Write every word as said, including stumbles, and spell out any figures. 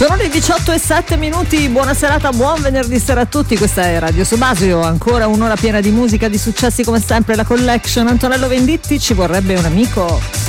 Sono le diciotto e sette minuti, buona serata, buon venerdì sera a tutti, questa è Radio Subasio, ancora un'ora piena di musica, di successi come sempre, la collection. Antonello Venditti, ci vorrebbe un amico.